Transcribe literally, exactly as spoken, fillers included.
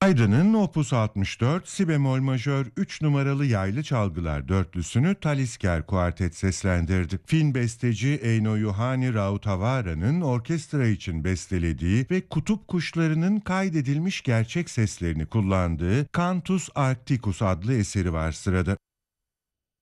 Haydn'ın Opus altmış dört, si bemol majör üç numaralı yaylı çalgılar dörtlüsünü Talisker Kuartet seslendirdi. Fin besteci Eino Juhani Rautavara'nın orkestra için bestelediği ve kutup kuşlarının kaydedilmiş gerçek seslerini kullandığı Cantus Arcticus adlı eseri var sırada.